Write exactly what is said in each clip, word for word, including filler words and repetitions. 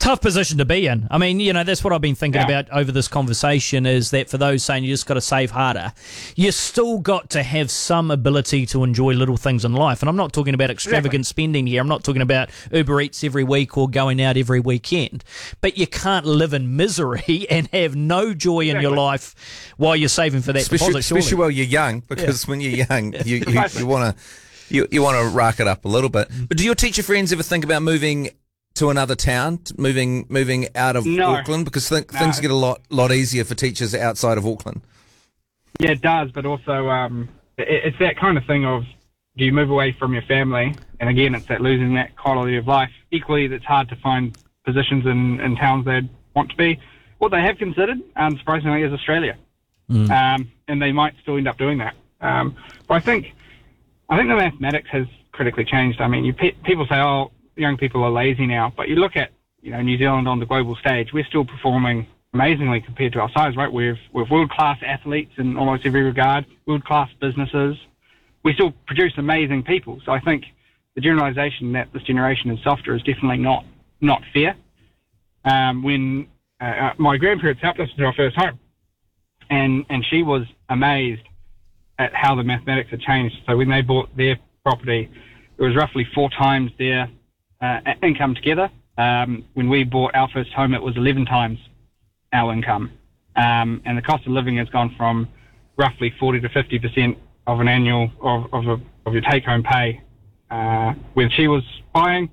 Tough position to be in. I mean, you know, that's what I've been thinking Yeah. about over this conversation is that for those saying you just got to save harder, you still got to have some ability to enjoy little things in life. And I'm not talking about extravagant Exactly. spending here. I'm not talking about Uber Eats every week or going out every weekend. But you can't live in misery and have no joy in your Exactly. life while you're saving for that especially, deposit, surely. especially while you're young, because when you're young, you you, you want to you, you want to rack it up a little bit. But do your teacher friends ever think about moving to another town, t- moving moving out of No. Auckland? Because th- No. things get a lot lot easier for teachers outside of Auckland. Yeah, it does, but also um, it, it's that kind of thing of do you move away from your family? And again, it's that losing that quality of life. Equally, it's hard to find positions in, in towns they'd want to be. What they have considered, unsurprisingly, is Australia. Mm. Um, and they might still end up doing that. Um, but I think I think the mathematics has critically changed. I mean, you pe- people say, oh, young people are lazy now, but you look at you know New Zealand on the global stage, we're still performing amazingly compared to our size, right? We've we've world-class athletes in almost every regard, world-class businesses. We still produce amazing people. So I think the generalisation that this generation is softer is definitely not not fair. Um, when uh, my grandparents helped us to our first home, and and she was amazed at how the mathematics had changed. So when they bought their property, it was roughly four times their uh, income together. Um, when we bought our first home, it was eleven times our income. Um, and the cost of living has gone from roughly forty to fifty percent of an annual, of, of, a, of your take-home pay uh, when she was buying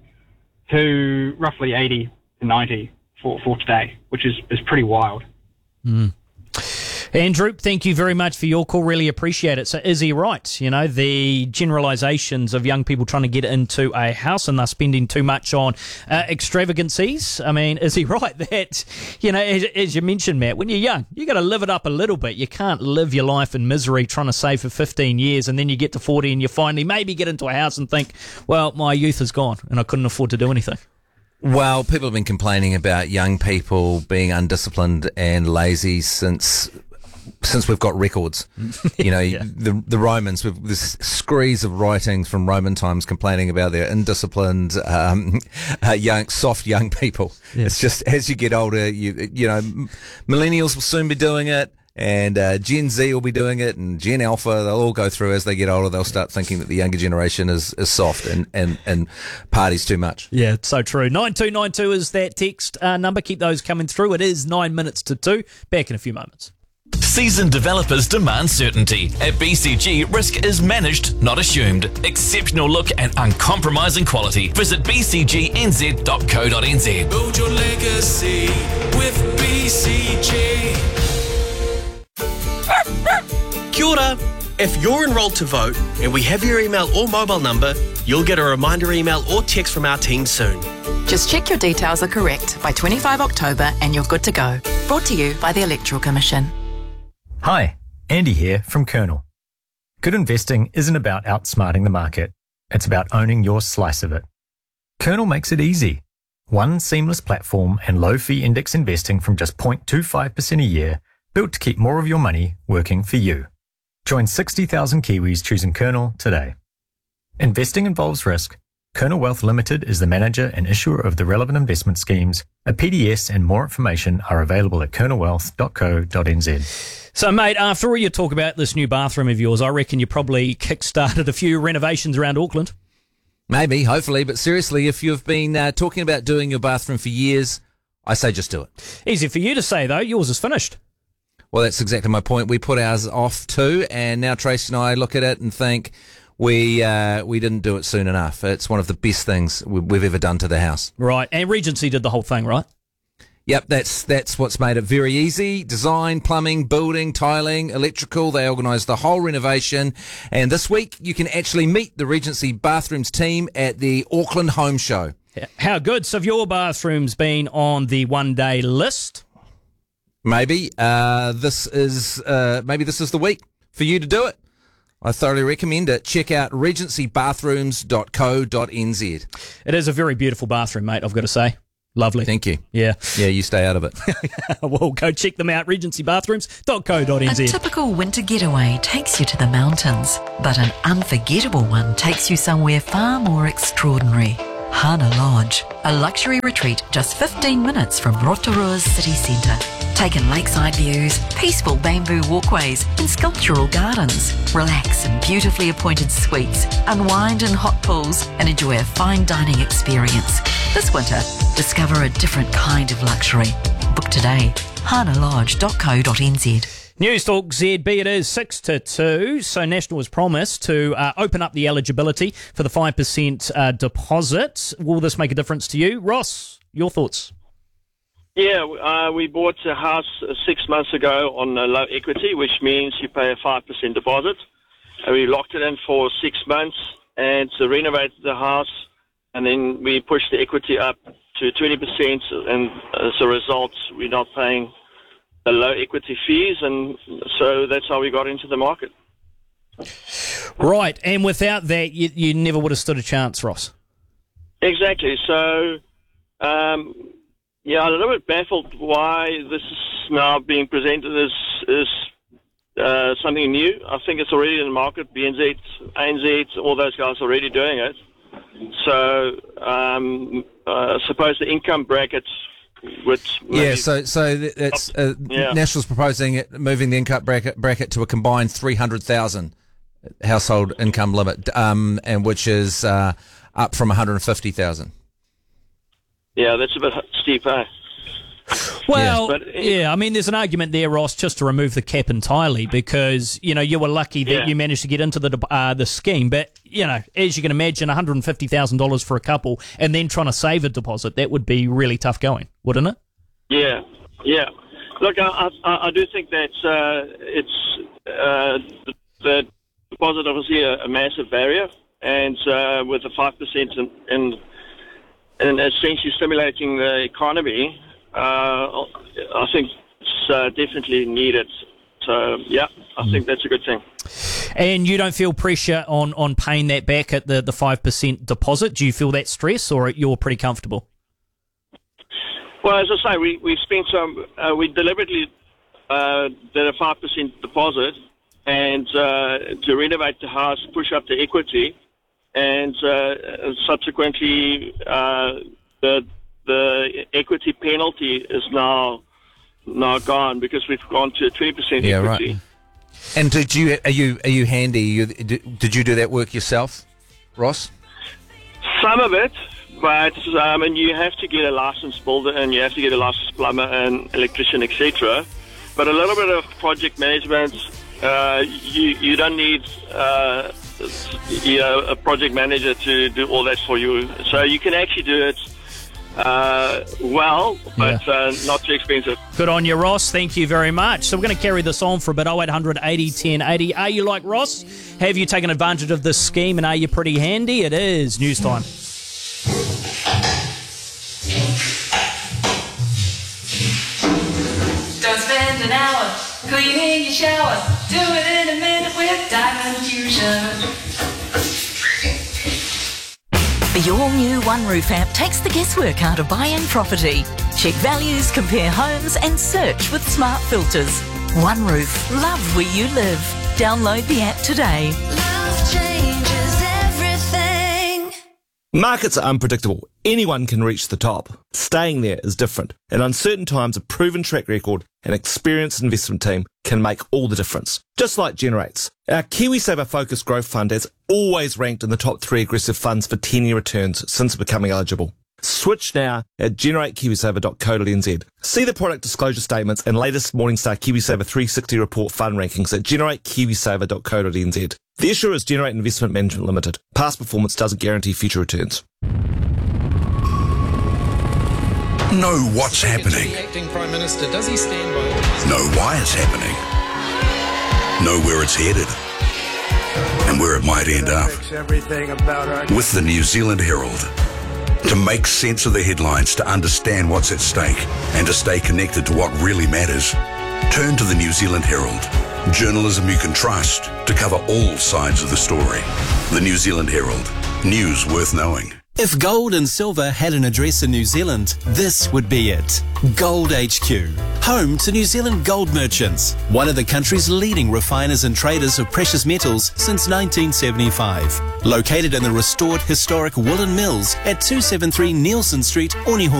to roughly eighty to ninety for, for today, which is, is pretty wild. Mm. Andrew, thank you very much for your call. Really appreciate it. So is he right? You know, the generalisations of young people trying to get into a house and they're spending too much on uh, extravagancies. I mean, is he right that, you know, as, as you mentioned, Matt, when you're young, you got to live it up a little bit. You can't live your life in misery trying to save for fifteen years and then you get to forty and you finally maybe get into a house and think, well, my youth is gone and I couldn't afford to do anything. Well, people have been complaining about young people being undisciplined and lazy since since we've got records. You know, Yeah. the the Romans, with this screes of writings from Roman times complaining about their indisciplined, um, uh, young, soft young people. Yeah. It's just as you get older, you you know, m- millennials will soon be doing it. And uh, Gen Z will be doing it, and Gen Alpha, they'll all go through as they get older. They'll start thinking that the younger generation is, is soft and, and, and parties too much. Yeah, it's so true. nine two nine two is that text uh, number. Keep those coming through. It is nine minutes to two. Back in a few moments. Seasoned developers demand certainty. At B C G, risk is managed, not assumed. Exceptional look and uncompromising quality. Visit b c g n z dot co dot n z. Build your legacy with B C G. Kia ora. If you're enrolled to vote and we have your email or mobile number, you'll get a reminder email or text from our team soon. Just check your details are correct by twenty-fifth October and you're good to go. Brought to you by the Electoral Commission. Hi, Andy here from Kernel. Good investing isn't about outsmarting the market. It's about owning your slice of it. Kernel makes it easy. One seamless platform and low-fee index investing from just zero point two five percent a year, built to keep more of your money working for you. Join sixty thousand Kiwis choosing Kernel today. Investing involves risk. Kernel Wealth Limited is the manager and issuer of the relevant investment schemes. A P D S and more information are available at kernel wealth dot co dot n z. So, mate, after all you talk about this new bathroom of yours, I reckon you probably kick-started a few renovations around Auckland. Maybe, hopefully, but seriously, if you've been uh, talking about doing your bathroom for years, I say just do it. Easy for you to say, though. Yours is finished. Well, that's exactly my point. We put ours off too, and now Tracy and I look at it and think we uh, we didn't do it soon enough. It's one of the best things we- we've ever done to the house. Right. And Regency did the whole thing, right? Yep, that's that's what's made it very easy. Design, plumbing, building, tiling, electrical. They organised the whole renovation. And this week, you can actually meet the Regency Bathrooms team at the Auckland Home Show. How good. So have your bathrooms been on the one-day list? Maybe uh, this is uh, maybe this is the week for you to do it. I thoroughly recommend it. Check out regency bathrooms dot co dot n z. It is a very beautiful bathroom, mate, I've got to say. Lovely. Thank you. Yeah. Yeah, you stay out of it. Well, go check them out, regency bathrooms dot co dot n A z. typical winter getaway takes you to the mountains, but an unforgettable one takes you somewhere far more extraordinary. Hana Lodge, a luxury retreat just fifteen minutes from Rotorua's city centre. Take in lakeside views, peaceful bamboo walkways and sculptural gardens. Relax in beautifully appointed suites, unwind in hot pools and enjoy a fine dining experience. This winter, discover a different kind of luxury. Book today, hana lodge dot co dot n z. News Talk Z B, it is six to two. So National has promised to uh, open up the eligibility for the five percent uh, deposit. Will this make a difference to you? Ross, your thoughts? Yeah, uh, we bought a house uh, six months ago on uh, low equity, which means you pay a five percent deposit. Uh, we locked it in for six months and so renovated the house, and then we pushed the equity up to twenty percent, and as a result, we're not paying the low equity fees, and so that's how we got into the market. Right, and without that, you, you never would have stood a chance, Ross. Exactly. So, um, yeah, I'm a little bit baffled why this is now being presented as, as uh, something new. I think it's already in the market. B N Z, A N Z, all those guys are already doing it. So, um, uh, I suppose the income brackets. Which yeah, so so that's uh, yeah. National's proposing it, moving the income bracket bracket to a combined three hundred thousand household income limit, um, and which is uh, up from one hundred fifty thousand. Yeah, that's a bit steep, eh? Well, yeah. But, yeah, I mean, there's an argument there, Ross, just to remove the cap entirely, because you know you were lucky that yeah. you managed to get into the uh, the scheme. But you know, as you can imagine, one hundred fifty thousand dollars for a couple, and then trying to save a deposit, that would be really tough going, wouldn't it? Yeah, yeah. Look, I I, I do think that uh, it's uh, the, the deposit obviously a, a massive barrier, and uh, with the five percent and and and essentially stimulating the economy. Uh, I think it's uh, definitely needed. So, yeah, I think that's a good thing. And you don't feel pressure on, on paying that back at the, the five percent deposit? Do you feel that stress, or you're pretty comfortable? Well, as I say, we, we spent some, uh, we deliberately uh, did a five percent deposit and uh, to renovate the house, push up the equity, and uh, subsequently uh, the the equity penalty is now now gone because we've gone to twenty percent yeah, equity. Right. And did you are you are you handy? You, did you do that work yourself, Ross? Some of it, but um, and you have to get a licensed builder and you have to get a licensed plumber and electrician, et cetera. But a little bit of project management, uh, you you don't need uh, you know a project manager to do all that for you. So you can actually do it. Uh, well, but yeah. uh, not too expensive. Good on you, Ross. Thank you very much. So we're going to carry this on for a bit. oh eight hundred eighty ten eighty. Are you like Ross? Have you taken advantage of this scheme and are you pretty handy? It is news time. Don't spend an hour cleaning your shower. Do it in a minute with Diamond Fusion. The all-new One Roof app takes the guesswork out of buying property. Check values, compare homes and search with smart filters. One Roof. Love where you live. Download the app today. Love changes everything. Markets are unpredictable. Anyone can reach the top. Staying there is different. In uncertain times, a proven track record and experienced investment team can make all the difference. Just like Generates. Our KiwiSaver Focus Growth Fund has always ranked in the top three aggressive funds for ten-year returns since becoming eligible. Switch now at generate kiwisaver dot co dot n z. See the product disclosure statements and latest Morningstar KiwiSaver three sixty report fund rankings at generate kiwisaver dot co dot n z. The issuer is Generate Investment Management Limited. Past performance doesn't guarantee future returns. Know what's happening. The acting Prime Minister, does he stand by? Know why it's happening. Know where it's headed. And where it might end up. With the New Zealand Herald. To make sense of the headlines, to understand what's at stake, and to stay connected to what really matters, turn to the New Zealand Herald. Journalism you can trust to cover all sides of the story. The New Zealand Herald. News worth knowing. If gold and silver had an address in New Zealand, this would be it. Gold H Q, home to New Zealand Gold Merchants, one of the country's leading refiners and traders of precious metals since nineteen seventy-five. Located in the restored historic Woolen Mills at two seventy-three Nielsen Street, Oniho.